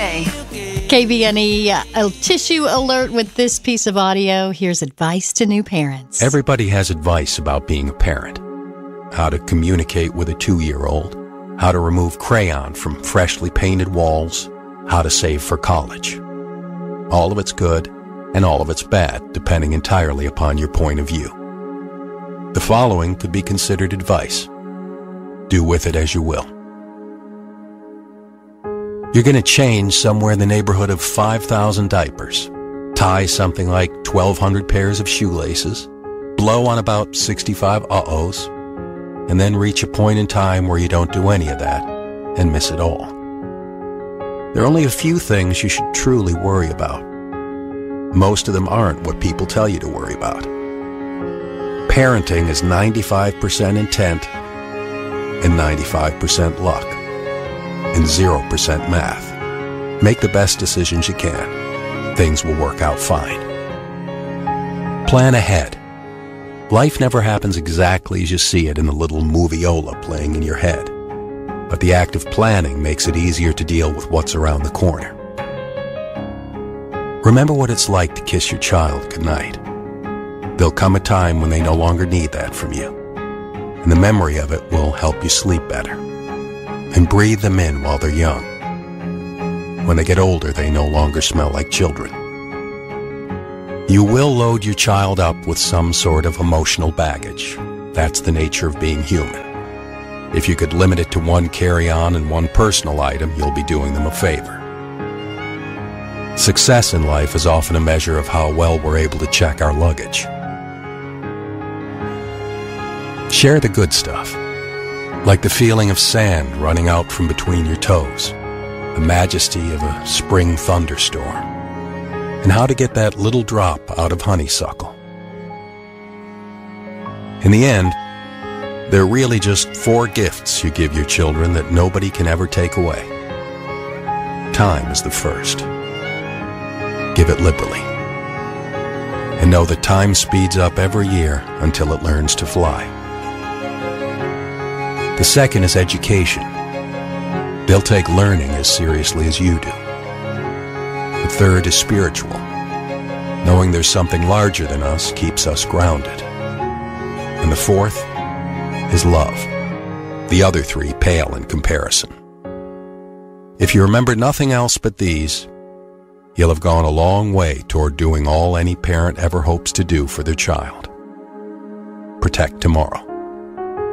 okay. KBNE, a tissue alert with this piece of audio. Here's advice to new parents. Everybody has advice about being a parent. How to communicate with a 2-year-old, how to remove crayon from freshly painted walls, how to save for college. All of it's good and all of it's bad, depending entirely upon your point of view. The following could be considered advice. Do with it as you will. You're going to change somewhere in the neighborhood of 5,000 diapers, tie something like 1,200 pairs of shoelaces, blow on about 65 uh-ohs, and then reach a point in time where you don't do any of that and miss it all. There are only a few things you should truly worry about. Most of them aren't what people tell you to worry about. Parenting is 95% intent and 95% luck and 0% math. Make the best decisions you can. Things will work out fine. Plan ahead. Life never happens exactly as you see it in the little movie-ola playing in your head. But the act of planning makes it easier to deal with what's around the corner. Remember what it's like to kiss your child goodnight. There'll come a time when they no longer need that from you, and the memory of it will help you sleep better. And breathe them in while they're young. When they get older, they no longer smell like children. You will load your child up with some sort of emotional baggage. That's the nature of being human. If you could limit it to one carry-on and one personal item, you'll be doing them a favor. Success in life is often a measure of how well we're able to check our luggage. Share the good stuff, like the feeling of sand running out from between your toes, the majesty of a spring thunderstorm, and how to get that little drop out of honeysuckle. In the end, they're really just 4 gifts you give your children that nobody can ever take away. Time is the first. Give it liberally. And know that time speeds up every year until it learns to fly. The second is education. They'll take learning as seriously as you do. The third is spiritual. Knowing there's something larger than us keeps us grounded. And the fourth is love. The other 3 pale in comparison. If you remember nothing else but these, you'll have gone a long way toward doing all any parent ever hopes to do for their child. Protect tomorrow.